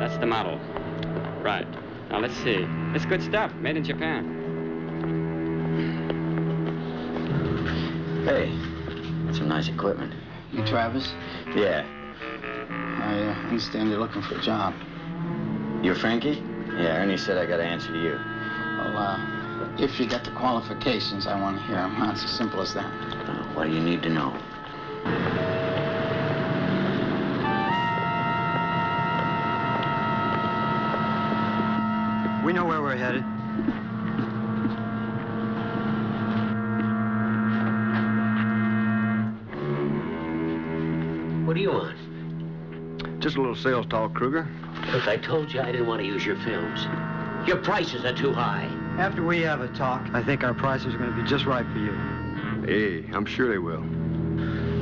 That's the model. Right. Now, let's see. It's good stuff, made in Japan. Hey, that's some nice equipment. You Travis? Yeah. I understand you're looking for a job. You're Frankie? Yeah, Ernie said I got to answer to you. Well, if you got the qualifications, I want to hear them. It's as simple as that. What do you need to know? We know where we're headed. What do you want? Just a little sales talk, Kruger. Look, I told you I didn't want to use your films. Your prices are too high. After we have a talk, I think our prices are going to be just right for you. Hey, I'm sure they will.